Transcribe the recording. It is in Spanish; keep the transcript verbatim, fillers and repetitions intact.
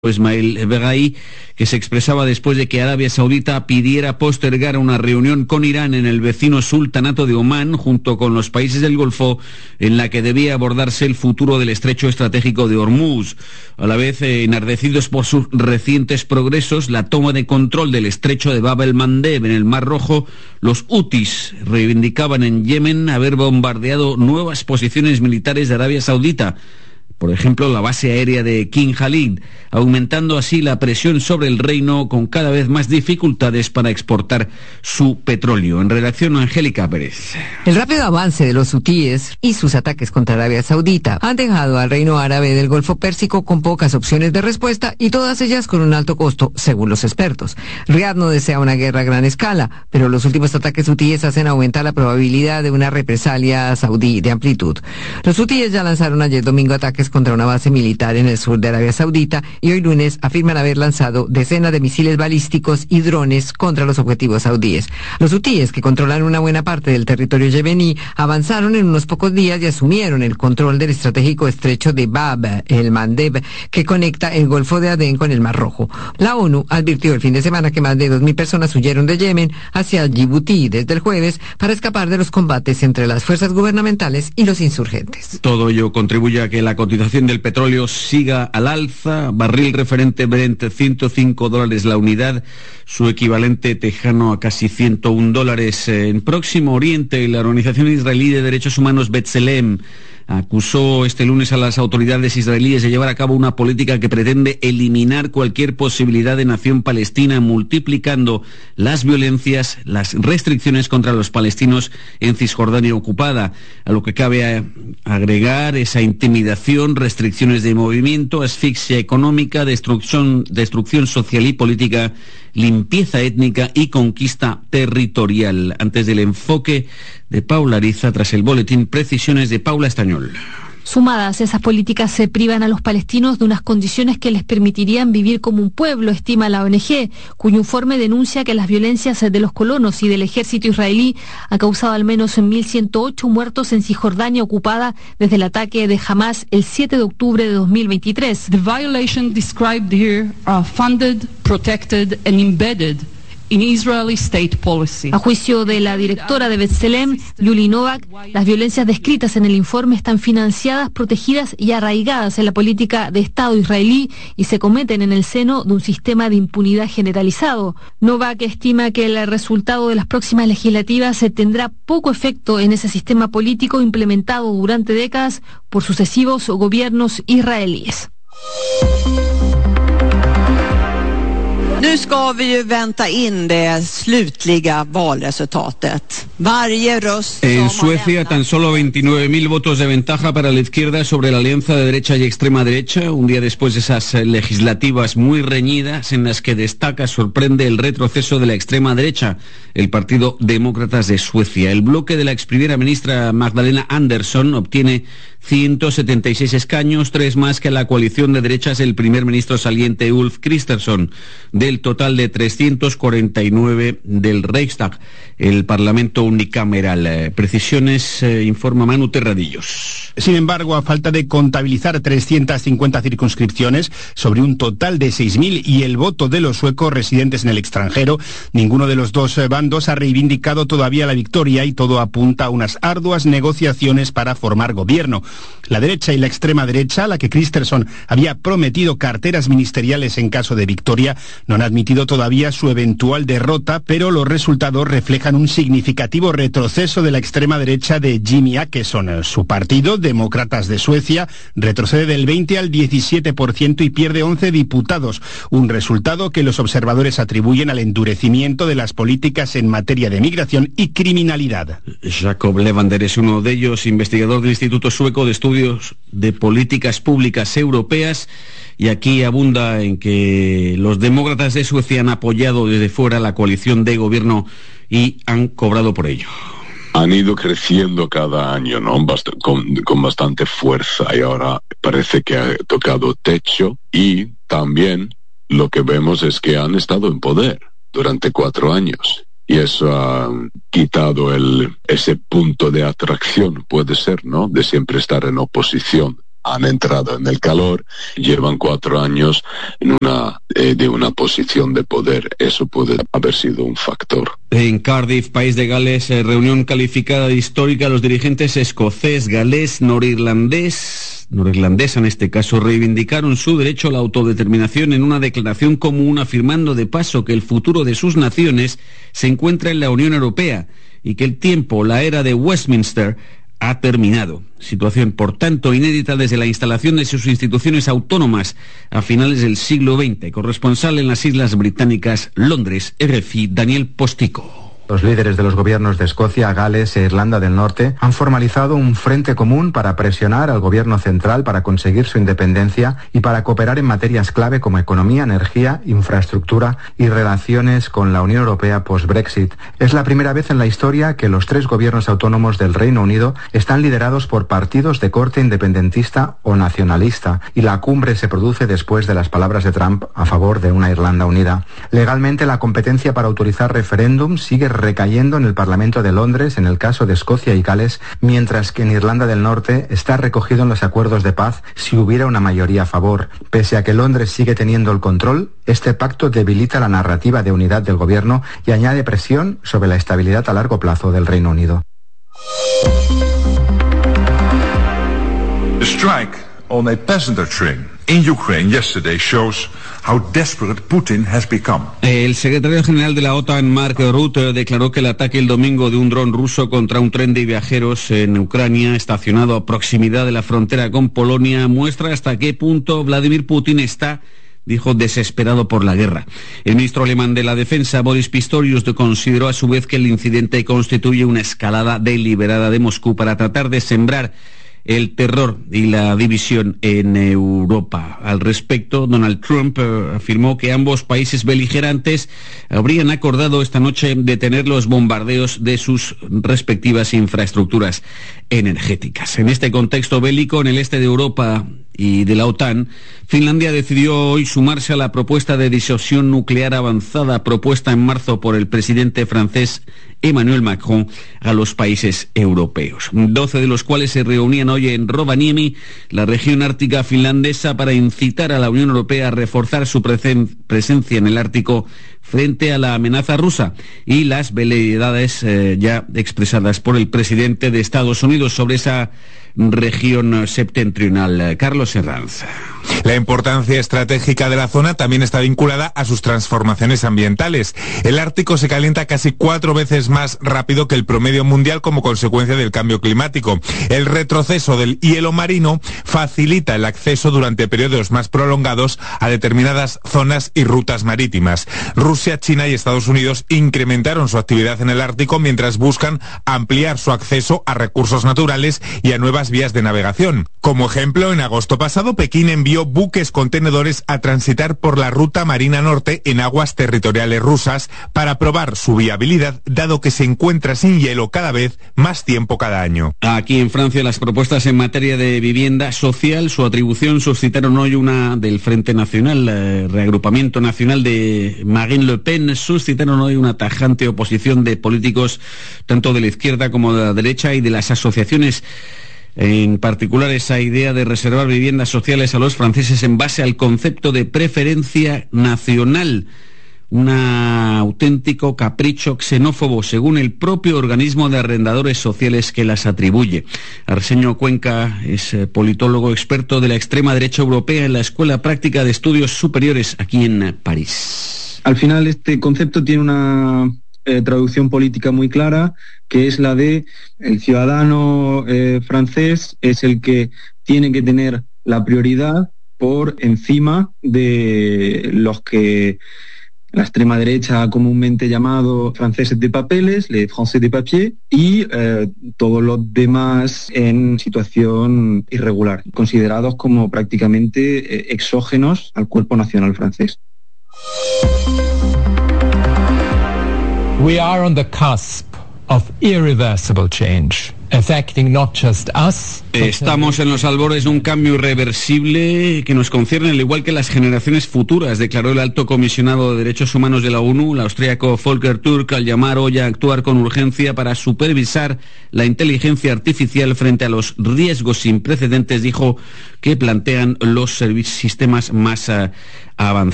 Ismael Beghai, que se expresaba después de que Arabia Saudita pidiera postergar una reunión con Irán en el vecino sultanato de Omán, junto con los países del Golfo, en la que debía abordarse el futuro del estrecho estratégico de Hormuz. A la vez, eh, enardecidos por sus recientes progresos, la toma de control del estrecho de Bab el-Mandeb en el Mar Rojo, los hutis reivindicaban en Yemen haber bombardeado nuevas posiciones militares de Arabia Saudita, por ejemplo, la base aérea de King Khalid, aumentando así la presión sobre el reino con cada vez más dificultades para exportar su petróleo. En redacción, Angélica Pérez. El rápido avance de los hutíes y sus ataques contra Arabia Saudita han dejado al reino árabe del Golfo Pérsico con pocas opciones de respuesta y todas ellas con un alto costo, según los expertos. Riad no desea una guerra a gran escala, pero los últimos ataques hutíes hacen aumentar la probabilidad de una represalia saudí de amplitud. Los hutíes ya lanzaron ayer domingo ataques contra una base militar en el sur de Arabia Saudita y hoy lunes afirman haber lanzado decenas de misiles balísticos y drones contra los objetivos saudíes. Los hutíes, que controlan una buena parte del territorio yemení, avanzaron en unos pocos días y asumieron el control del estratégico estrecho de Bab el-Mandeb, que conecta el Golfo de Adén con el Mar Rojo. La ONU advirtió el fin de semana que más de dos mil personas huyeron de Yemen hacia Djibouti desde el jueves para escapar de los combates entre las fuerzas gubernamentales y los insurgentes. Todo ello contribuye a que la cotización del petróleo siga al alza. Barril referente Brent, ciento cinco dólares la unidad, su equivalente tejano a casi ciento uno dólares. En Próximo Oriente, la organización israelí de derechos humanos B'Tselem acusó este lunes a las autoridades israelíes de llevar a cabo una política que pretende eliminar cualquier posibilidad de nación palestina, multiplicando las violencias, las restricciones contra los palestinos en Cisjordania ocupada, a lo que cabe agregar esa intimidación, restricciones de movimiento, asfixia económica, destrucción, destrucción social y política, limpieza étnica y conquista territorial. Antes del enfoque de Paula Ariza, tras el boletín, precisiones de Paula Estañol. Sumadas, esas políticas se privan a los palestinos de unas condiciones que les permitirían vivir como un pueblo, estima la O N G, cuyo informe denuncia que las violencias de los colonos y del ejército israelí han causado al menos mil ciento ocho muertos en Cisjordania ocupada desde el ataque de Hamas el siete de octubre de dos mil veintitrés. The violations described here are funded, protected and embedded in Israeli state policy. A juicio de la directora de B'Tselem, Yuli Novak, las violencias descritas en el informe están financiadas, protegidas y arraigadas en la política de Estado israelí y se cometen en el seno de un sistema de impunidad generalizado. Novak estima que el resultado de las próximas legislativas tendrá poco efecto en ese sistema político implementado durante décadas por sucesivos gobiernos israelíes. Nu ska vi ju vänta in det slutliga valresultatet. Varje röst En Suecia, tan solo veintinueve mil votos de ventaja para la izquierda sobre la alianza de derecha y extrema derecha, un día después de esas legislativas muy reñidas en las que destaca, sorprende el retroceso de la extrema derecha, el Partido Demócratas de Suecia. El bloque de la ex primera ministra Magdalena Andersson obtiene ciento setenta y seis escaños, tres más que la coalición de derechas del primer ministro saliente Ulf Kristersson, del total de trescientos cuarenta y nueve del Reichstag, el Parlamento unicameral. Eh, precisiones, eh, informa Manu Terradillos. Sin embargo, a falta de contabilizar trescientas cincuenta circunscripciones sobre un total de seis mil y el voto de los suecos residentes en el extranjero, ninguno de los dos bandos ha reivindicado todavía la victoria y todo apunta a unas arduas negociaciones para formar gobierno. La derecha y la extrema derecha, a la que Kristersson había prometido carteras ministeriales en caso de victoria, no han admitido todavía su eventual derrota, pero los resultados reflejan un significativo retroceso de la extrema derecha de Jimmy Åkesson. Su partido, Demócratas de Suecia, retrocede del veinte al diecisiete por ciento y pierde once diputados, un resultado que los observadores atribuyen al endurecimiento de las políticas en materia de migración y criminalidad. Jacob Levander es uno de ellos, investigador del Instituto Sueco de Estudios de Políticas Públicas Europeas, y aquí abunda en que los demócratas de Suecia han apoyado desde fuera la coalición de gobierno y han cobrado por ello. Han ido creciendo cada año, ¿no? Bast- con, con bastante fuerza, y ahora parece que ha tocado techo, y también lo que vemos es que han estado en poder durante cuatro años. Y eso ha quitado el, ese punto de atracción, puede ser, ¿no?, de siempre estar en oposición. han entrado en el calor, llevan cuatro años en una eh, de una posición de poder. Eso puede haber sido un factor. En Cardiff, país de Gales, eh, reunión calificada de histórica. Los dirigentes escocés, galés, norirlandés, norirlandesa en este caso, reivindicaron su derecho a la autodeterminación en una declaración común, afirmando de paso que el futuro de sus naciones se encuentra en la Unión Europea y que el tiempo, la era de Westminster, ha terminado. Situación, por tanto, inédita desde la instalación de sus instituciones autónomas a finales del siglo veinte. Corresponsal en las Islas Británicas, Londres, R F I, Daniel Postico. Los líderes de los gobiernos de Escocia, Gales e Irlanda del Norte han formalizado un frente común para presionar al gobierno central para conseguir su independencia y para cooperar en materias clave como economía, energía, infraestructura y relaciones con la Unión Europea post-Brexit. Es la primera vez en la historia que los tres gobiernos autónomos del Reino Unido están liderados por partidos de corte independentista o nacionalista, y la cumbre se produce después de las palabras de Trump a favor de una Irlanda unida. Legalmente, la competencia para autorizar referéndums sigue recayendo en el Parlamento de Londres en el caso de Escocia y Gales, mientras que en Irlanda del Norte está recogido en los acuerdos de paz si hubiera una mayoría a favor. Pese a que Londres sigue teniendo el control, este pacto debilita la narrativa de unidad del gobierno y añade presión sobre la estabilidad a largo plazo del Reino Unido. The strike on a passenger train in Ukraine yesterday shows how desperate Putin has become. El secretario general de la OTAN, Mark Rutte, declaró que el ataque el domingo de un dron ruso contra un tren de viajeros en Ucrania, estacionado a proximidad de la frontera con Polonia, muestra hasta qué punto Vladimir Putin está, dijo, desesperado por la guerra. El ministro alemán de la Defensa, Boris Pistorius, consideró a su vez que el incidente constituye una escalada deliberada de Moscú para tratar de sembrar el terror y la división en Europa. Al respecto, Donald Trump eh, afirmó que ambos países beligerantes habrían acordado esta noche detener los bombardeos de sus respectivas infraestructuras energéticas. En este contexto bélico en el este de Europa y de la OTAN, Finlandia decidió hoy sumarse a la propuesta de disuasión nuclear avanzada propuesta en marzo por el presidente francés Emmanuel Macron a los países europeos, doce de los cuales se reunían hoy en Rovaniemi, la región ártica finlandesa, para incitar a la Unión Europea a reforzar su presen- presencia en el Ártico frente a la amenaza rusa y las veleidades eh, ya expresadas por el presidente de Estados Unidos sobre esa región septentrional. Carlos Herranz. La importancia estratégica de la zona también está vinculada a sus transformaciones ambientales. El Ártico se calienta casi cuatro veces más rápido que el promedio mundial como consecuencia del cambio climático. El retroceso del hielo marino facilita el acceso durante periodos más prolongados a determinadas zonas y rutas marítimas. Rusia, China y Estados Unidos incrementaron su actividad en el Ártico mientras buscan ampliar su acceso a recursos naturales y a nuevas vías de navegación. Como ejemplo, en agosto pasado, Pekín envió buques contenedores a transitar por la ruta marina norte en aguas territoriales rusas para probar su viabilidad, dado que se encuentra sin hielo cada vez más tiempo cada año. Aquí en Francia, las propuestas en materia de vivienda social, su atribución, suscitaron hoy una del Frente Nacional, eh, Reagrupamiento Nacional de Marine Le Pen, suscitaron hoy una tajante oposición de políticos tanto de la izquierda como de la derecha y de las asociaciones. En particular, esa idea de reservar viviendas sociales a los franceses en base al concepto de preferencia nacional, un auténtico capricho xenófobo, según el propio organismo de arrendadores sociales que las atribuye. Arsenio Cuenca es politólogo experto de la extrema derecha europea en la Escuela Práctica de Estudios Superiores aquí en París. Al final, este concepto tiene una Eh, traducción política muy clara, que es la de el ciudadano eh, francés es el que tiene que tener la prioridad por encima de los que la extrema derecha ha comúnmente llamado franceses de papeles, les français de papier, y eh, todos los demás en situación irregular, considerados como prácticamente eh, exógenos al cuerpo nacional francés. We are on the cusp of irreversible change. Estamos en los albores de un cambio irreversible que nos concierne al igual que las generaciones futuras, declaró el alto comisionado de Derechos Humanos de la ONU, el austríaco Volker Turk, al llamar hoy a actuar con urgencia para supervisar la inteligencia artificial frente a los riesgos sin precedentes, dijo, que plantean los sistemas más uh, avanzados.